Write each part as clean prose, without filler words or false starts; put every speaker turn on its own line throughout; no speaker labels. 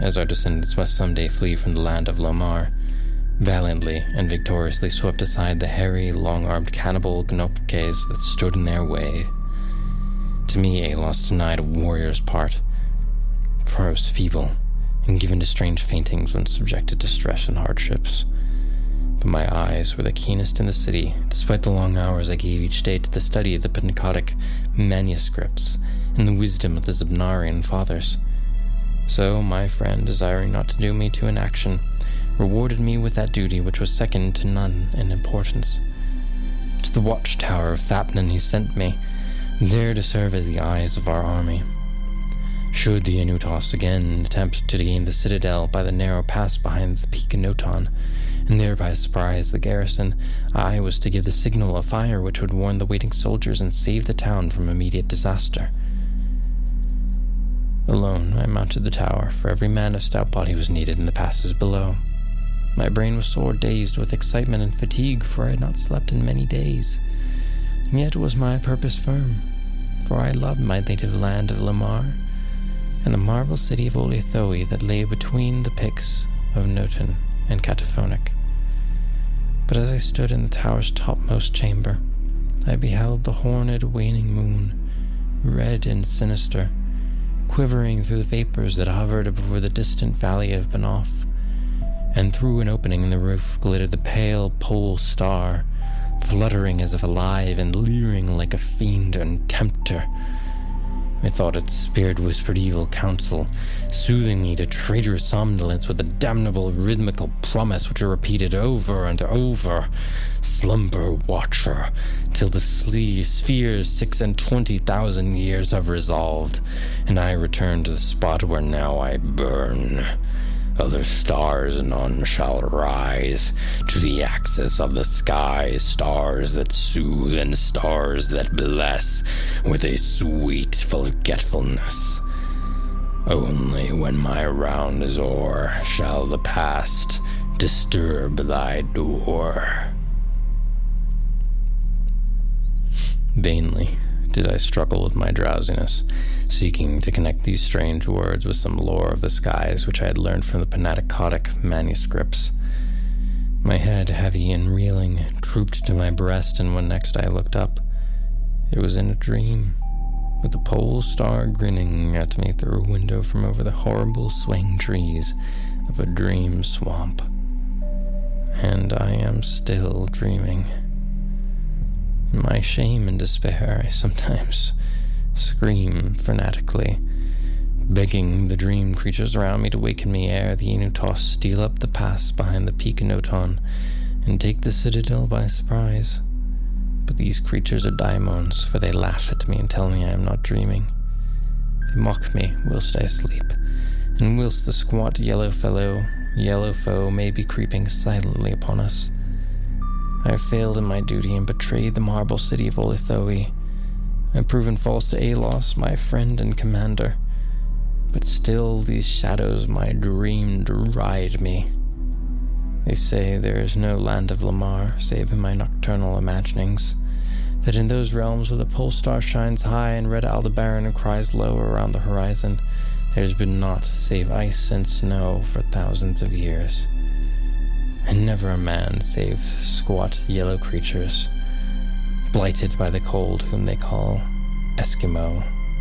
as our descendants must someday flee from the land of Lomar, valiantly and victoriously swept aside the hairy, long-armed cannibal Gnopkes that stood in their way. To me, Alos denied a warrior's part, for I was feeble and given to strange faintings when subjected to stress and hardships. But my eyes were the keenest in the city, despite the long hours I gave each day to the study of the Pnakotic manuscripts and the wisdom of the Zibnarian fathers. So my friend, desiring not to doom me to inaction, rewarded me with that duty which was second to none in importance. To the watchtower of Thapnan he sent me, there to serve as the eyes of our army. Should the Enutos again attempt to gain the citadel by the narrow pass behind the Peak Noton, and thereby surprise the garrison, I was to give the signal of fire which would warn the waiting soldiers and save the town from immediate disaster. Alone, I mounted the tower, for every man of stout body was needed in the passes below. My brain was sore dazed with excitement and fatigue, for I had not slept in many days. And yet was my purpose firm, for I loved my native land of Lamar, and the marble city of Olithoe that lay between the peaks of Noton and Cataphonic. But as I stood in the tower's topmost chamber, I beheld the horned waning moon, red and sinister, quivering through the vapors that hovered over the distant valley of Banoff, and through an opening in the roof glittered the pale pole star, fluttering as if alive and leering like a fiend and tempter. I thought its spirit whispered evil counsel, soothing me to traitorous somnolence with the damnable rhythmical promise which it repeated over and over, "Slumber, watcher, till the sphere's 26,000 years have resolved, and I return to the spot where now I burn. Other stars anon shall rise to the axis of the sky, stars that soothe and stars that bless with a sweet forgetfulness. Only when my round is o'er shall the past disturb thy door." Vainly did I struggle with my drowsiness, seeking to connect these strange words with some lore of the skies which I had learned from the Pnakotic manuscripts. My head, heavy and reeling, drooped to my breast, and when next I looked up, it was in a dream, with the pole star grinning at me through a window from over the horrible swaying trees of a dream swamp. And I am still dreaming. In my shame and despair, I sometimes scream fanatically, begging the dream creatures around me to waken me ere the Enutos steal up the pass behind the Peak Noton and take the citadel by surprise. But these creatures are daimons, for they laugh at me and tell me I am not dreaming. They mock me whilst I sleep, and whilst the squat yellow foe may be creeping silently upon us. I have failed in my duty and betrayed the marble city of Olithoe. I have proven false to Alos, my friend and commander. But still these shadows my dream deride me. They say there is no land of Lamar, save in my nocturnal imaginings, that in those realms where the pole star shines high and red Aldebaran cries low around the horizon, there has been naught save ice and snow for thousands of years. And never a man save squat yellow creatures, blighted by the cold whom they call Eskimo.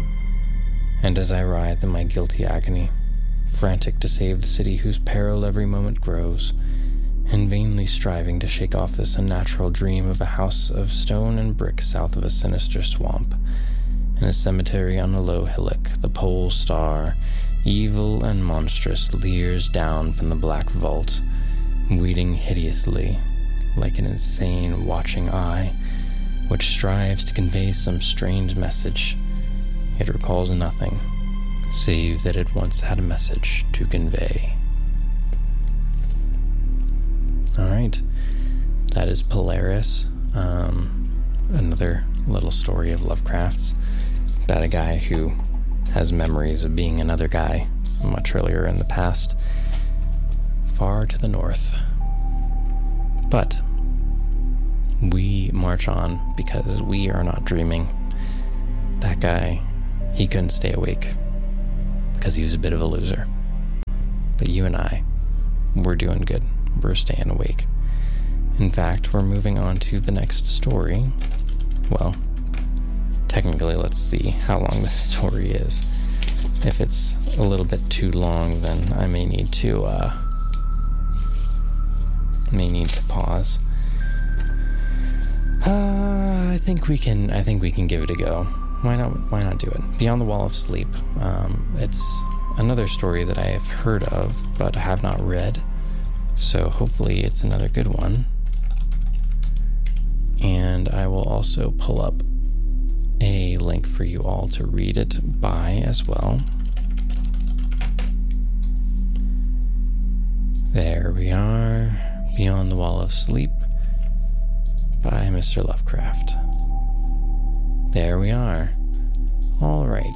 And as I writhe in my guilty agony, frantic to save the city whose peril every moment grows, and vainly striving to shake off this unnatural dream of a house of stone and brick south of a sinister swamp, in a cemetery on a low hillock, the pole star, evil and monstrous, leers down from the black vault, weeding hideously like an insane watching eye which strives to convey some strange message, yet recalls nothing save that it once had a message to convey. Alright, that is Polaris, another little story of Lovecraft's about a guy who has memories of being another guy much earlier in the past, far to the north. But we march on because we are not dreaming. That guy, he couldn't stay awake because he was a bit of a loser. but you and I, we're doing good. We're staying awake. In fact, we're moving on to the next story. Well, technically, let's see how long this story is. If it's a little bit too long, then I may need to pause. I think we can give it a go. Why not do it? Beyond the Wall of Sleep. It's another story that I have heard of, but have not read. So hopefully it's another good one. And I will also pull up a link for you all to read it by as well. There we are. Beyond the Wall of Sleep by Mr. Lovecraft. There we are. All right.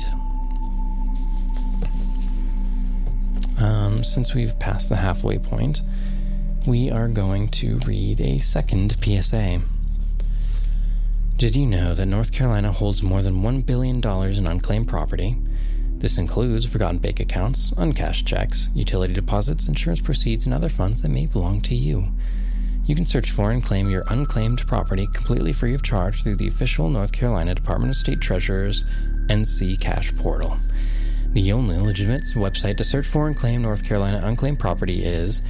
Since we've passed the halfway point, we are going to read a second PSA. Did you know that North Carolina holds more than $1 billion in unclaimed property? This includes forgotten bank accounts, uncashed checks, utility deposits, insurance proceeds, and other funds that may belong to you. You can search for and claim your unclaimed property completely free of charge through the official North Carolina Department of State Treasurer's NC Cash portal. The only legitimate website to search for and claim North Carolina unclaimed property is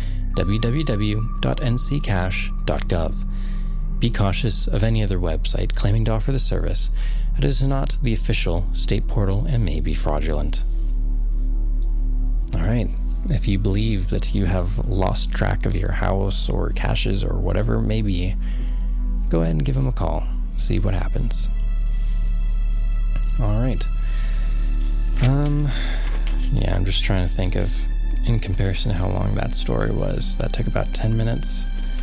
www.nccash.gov. Be cautious of any other website claiming to offer the service. It is not the official state portal and may be fraudulent. All right. If you believe that you have lost track of your house or caches or whatever it may be, go ahead and give them a call. See what happens. All right. Yeah, I'm just trying to think of, in comparison to how long that story was. That took about 10 minutes.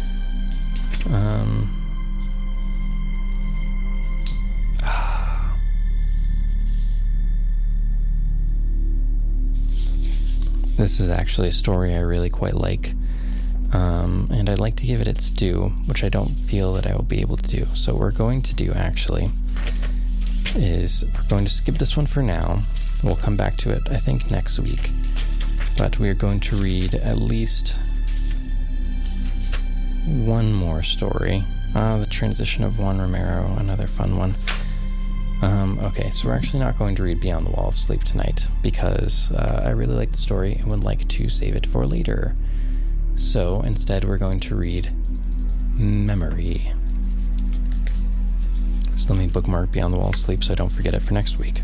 This is actually a story I really quite like, and I'd like to give it its due, which I don't feel that I will be able to do. So what we're going to do, actually, is we're going to skip this one for now. We'll come back to it, I think, next week. But we're going to read at least one more story. The Transition of Juan Romero, another fun one. Okay, so we're actually not going to read Beyond the Wall of Sleep tonight because I really like the story and would like to save it for later. So instead we're going to read Memory. So let me bookmark Beyond the Wall of Sleep so I don't forget it for next week.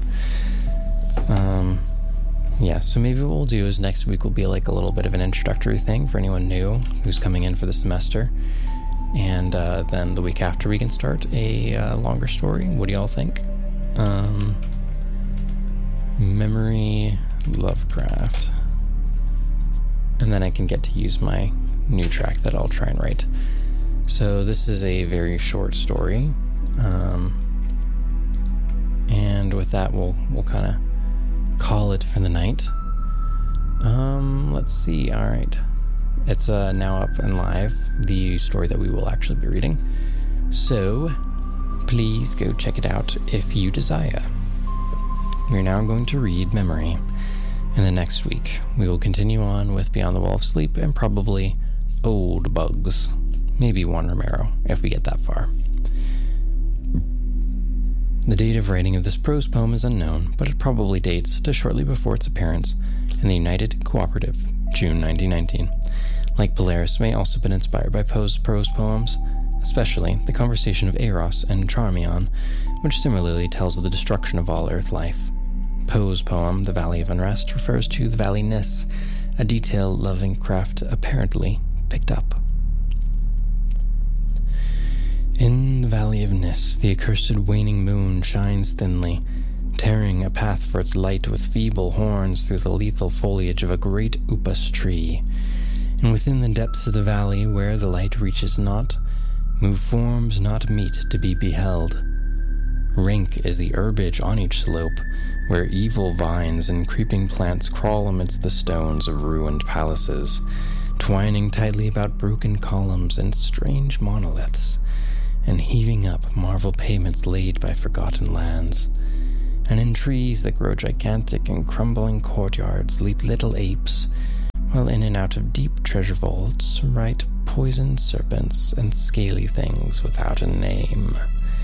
Yeah, so maybe what we'll do is next week will be like a little bit of an introductory thing for anyone new who's coming in for the semester. And then the week after we can start a longer story. What do y'all think? Memory, Lovecraft. And then I can get to use my new track that I'll try and write. So this is a very short story. And with that, we'll kind of call it for the night. Let's see. All right. It's now up and live, the story that we will actually be reading. So please go check it out if you desire. We're now going to read Memory. And then next week, we will continue on with Beyond the Wall of Sleep and probably Old Bugs. Maybe Juan Romero, if we get that far. The date of writing of this prose poem is unknown, but it probably dates to shortly before its appearance in the United Cooperative, June 1919. Like Polaris may also have been inspired by Poe's prose poems, especially The Conversation of Eros and Charmion, which similarly tells of the destruction of all earth life. Poe's poem, The Valley of Unrest, refers to the Valley Nis, a detail Lovecraft apparently picked up. In the Valley of Nis, the accursed waning moon shines thinly, tearing a path for its light with feeble horns through the lethal foliage of a great upas tree. And within the depths of the valley, where the light reaches not, move forms not meet to be beheld. Rank is the herbage on each slope, where evil vines and creeping plants crawl amidst the stones of ruined palaces, twining tightly about broken columns and strange monoliths, and heaving up marble pavements laid by forgotten lands. And in trees that grow gigantic in crumbling courtyards leap little apes, while in and out of deep treasure vaults write poisoned serpents and scaly things without a name.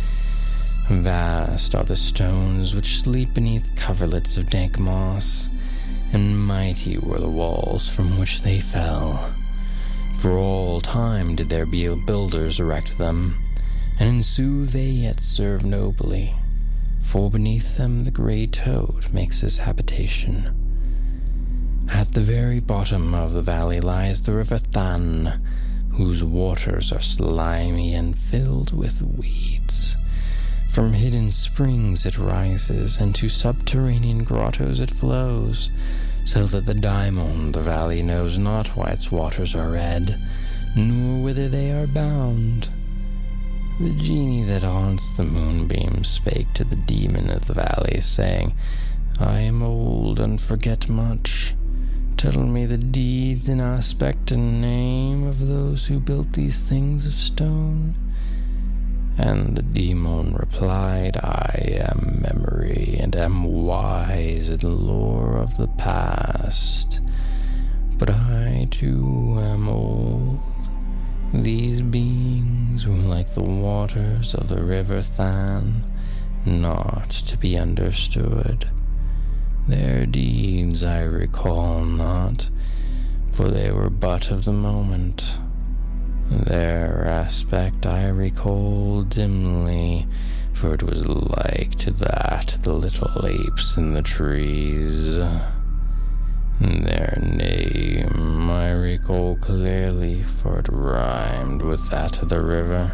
Vast are the stones which sleep beneath coverlets of dank moss, and mighty were the walls from which they fell. For all time did there be builders erect them, and in sooth they yet serve nobly, for beneath them the grey toad makes his habitation. At the very bottom of the valley lies the river Than, whose waters are slimy and filled with weeds. From hidden springs it rises, and to subterranean grottos it flows, so that the daimon the valley knows not why its waters are red, nor whither they are bound. The genie that haunts the moonbeams spake to the demon of the valley, saying, I am old and forget much. Tell me the deeds and aspect and name of those who built these things of stone. And the demon replied, I am memory, and am wise in lore of the past. But I too am old. These beings were like the waters of the river Than, not to be understood. Their deeds I recall not, for they were but of the moment. Their aspect I recall dimly, for it was like to that of the little apes in the trees. Their name I recall clearly, for it rhymed with that of the river.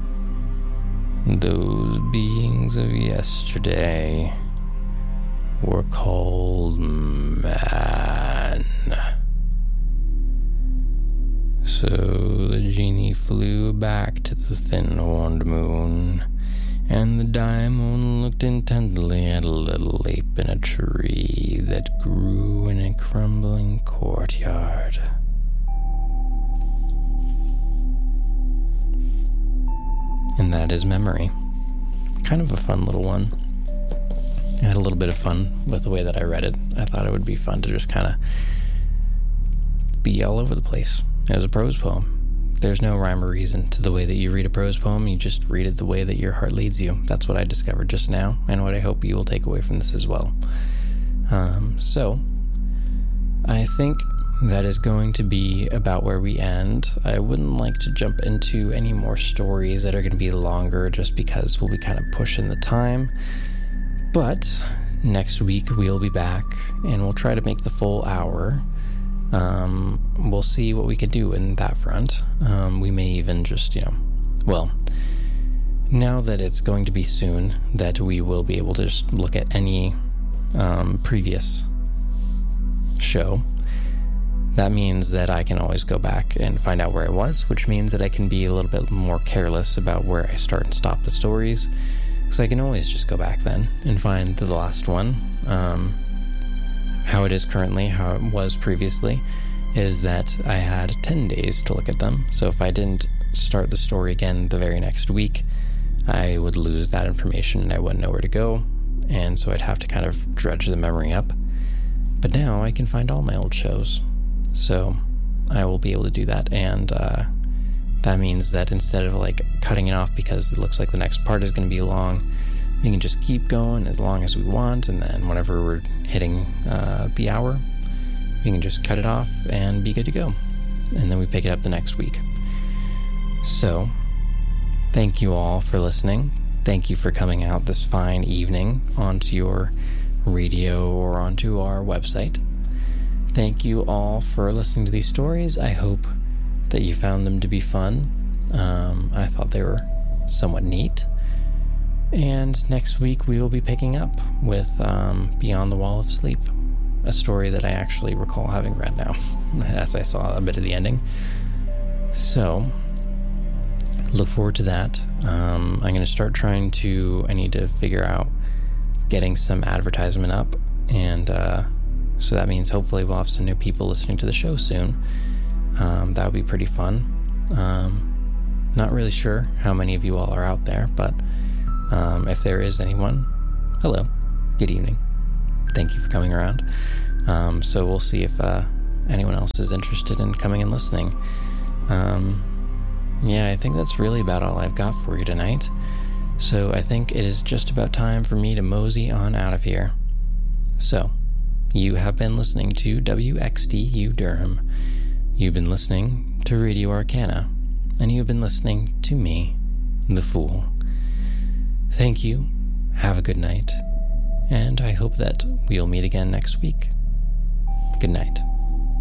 Those beings of yesterday were called man. So the genie flew back to the thin-horned moon, and the daimon looked intently at a little ape in a tree that grew in a crumbling courtyard. And that is Memory. Kind of a fun little one. I had a little bit of fun with the way that I read it. I thought it would be fun to just kind of be all over the place. It was a prose poem. There's no rhyme or reason to the way that you read a prose poem. You just read it the way that your heart leads you. That's what I discovered just now, and what I hope you will take away from this as well. So, I think that is going to be about where we end. I wouldn't like to jump into any more stories that are going to be longer, just because we'll be kind of pushing the time. But next week we'll be back, and we'll try to make the full hour. We'll see what we could do in that front. We may even just, now that it's going to be soon, that we will be able to just look at any previous show. That means that I can always go back and find out where I was, which means that I can be a little bit more careless about where I start and stop the stories, because I can always just go back then and find the last one. How it is currently, how it was previously, is that I had 10 days to look at them. So if I didn't start the story again the very next week, I would lose that information and I wouldn't know where to go. And so I'd have to kind of dredge the memory up. But now I can find all my old shows. So I will be able to do that. And that means that instead of cutting it off because it looks like the next part is going to be long, we can just keep going as long as we want, and then whenever we're hitting the hour, we can just cut it off and be good to go. And then we pick it up the next week. So, thank you all for listening. Thank you for coming out this fine evening onto your radio or onto our website. Thank you all for listening to these stories. I hope that you found them to be fun. I thought they were somewhat neat. And next week we will be picking up with Beyond the Wall of Sleep, a story that I actually recall having read now, as I saw a bit of the ending. So, look forward to that. I'm going to start I need to figure out getting some advertisement up, and so that means hopefully we'll have some new people listening to the show soon. That would be pretty fun. Not really sure how many of you all are out there, but if there is anyone, hello, good evening. Thank you for coming around. So we'll see if anyone else is interested in coming and listening. Yeah, I think that's really about all I've got for you tonight. So I think it is just about time for me to mosey on out of here. So, you have been listening to WXDU Durham. You've been listening to Radio Arcana. And you've been listening to me, The Fool. Thank you. Have a good night. And I hope that we'll meet again next week. Good night.